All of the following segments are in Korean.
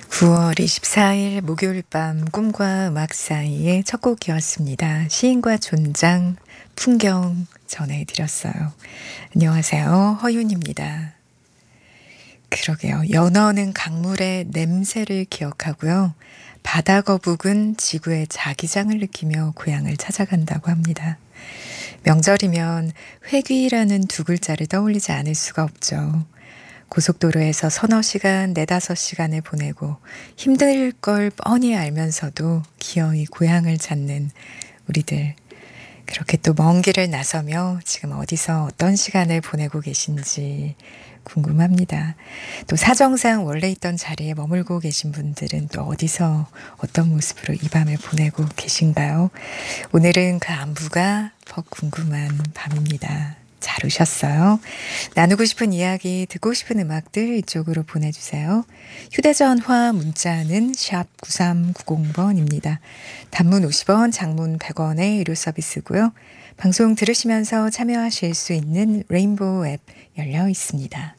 9월 24일 목요일 밤 꿈과 음악 사이의 첫 곡이었습니다. 시인과 존장, 풍경 전해드렸어요. 안녕하세요. 허윤입니다. 그러게요. 연어는 강물의 냄새를 기억하고요. 바다거북은 지구의 자기장을 느끼며 고향을 찾아간다고 합니다. 명절이면 회귀라는 두 글자를 떠올리지 않을 수가 없죠. 고속도로에서 서너 시간, 네다섯 시간을 보내고 힘들 걸 뻔히 알면서도 기어이 고향을 찾는 우리들. 그렇게 또 먼 길을 나서며 지금 어디서 어떤 시간을 보내고 계신지 궁금합니다. 또 사정상 원래 있던 자리에 머물고 계신 분들은 또 어디서 어떤 모습으로 이 밤을 보내고 계신가요? 오늘은 그 안부가 퍽 궁금한 밤입니다. 잘 오셨어요. 나누고 싶은 이야기, 듣고 싶은 음악들 이쪽으로 보내주세요. 휴대전화 문자는 샵 9390번입니다. 단문 50원, 장문 100원의 유료 서비스고요. 방송 들으시면서 참여하실 수 있는 레인보우 앱 열려 있습니다.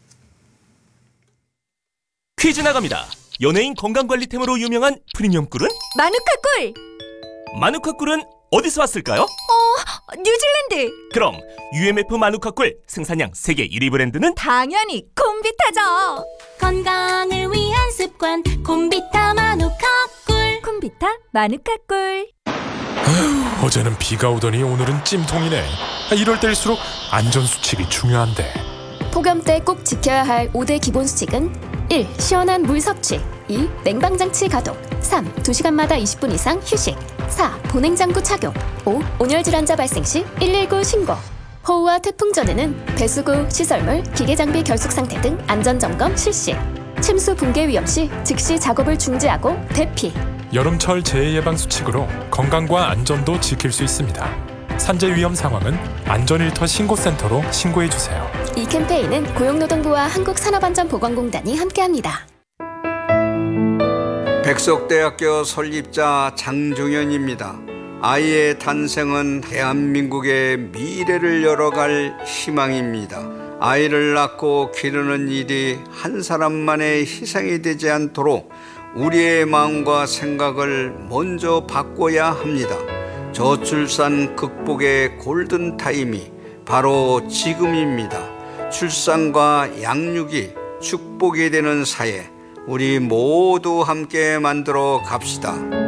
퀴즈 나갑니다. 연예인 건강관리템으로 유명한 프리미엄 꿀은? 마누카 꿀! 마누카 꿀은 어디서 왔을까요? 뉴질랜드! 그럼 UMF 마누카 꿀 생산량 세계 1위 브랜드는? 당연히 콤비타죠! 건강을 위한 습관 콤비타 마누카 꿀. 콤비타 마누카 꿀. 어제는 비가 오더니 오늘은 찜통이네. 이럴 때일수록 안전수칙이 중요한데. 폭염 때 꼭 지켜야 할 5대 기본 수칙은 1. 시원한 물 섭취 2. 냉방장치 가동 3. 2시간마다 20분 이상 휴식 4. 보냉장구 착용 5. 온열 질환자 발생 시 119 신고. 호우와 태풍 전에는 배수구, 시설물, 기계장비 결속 상태 등 안전점검 실시. 침수 붕괴 위험 시 즉시 작업을 중지하고 대피. 여름철 재해 예방 수칙으로 건강과 안전도 지킬 수 있습니다. 산재 위험 상황은 안전일터 신고센터로 신고해 주세요. 이 캠페인은 고용노동부와 한국산업안전보건공단이 함께합니다. 백석대학교 설립자 장종현입니다. 아이의 탄생은 대한민국의 미래를 열어갈 희망입니다. 아이를 낳고 기르는 일이 한 사람만의 희생이 되지 않도록 우리의 마음과 생각을 먼저 바꿔야 합니다. 저출산 극복의 골든타임이 바로 지금입니다. 출산과 양육이 축복이 되는 사회, 우리 모두 함께 만들어 갑시다.